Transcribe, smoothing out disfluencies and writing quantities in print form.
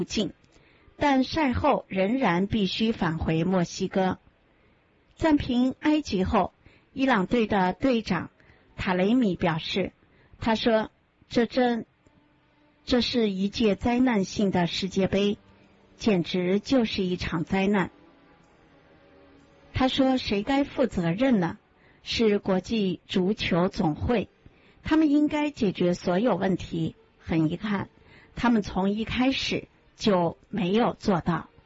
但赛后仍然必须返回墨西哥。暂平埃及后，伊朗队的队长塔雷米表示，他说这是一届灾难性的世界杯，简直就是一场灾难。他说，谁该负责任呢？是国际足球总会，他们应该解决所有问题。很遗憾，他们从一开始就没有做到。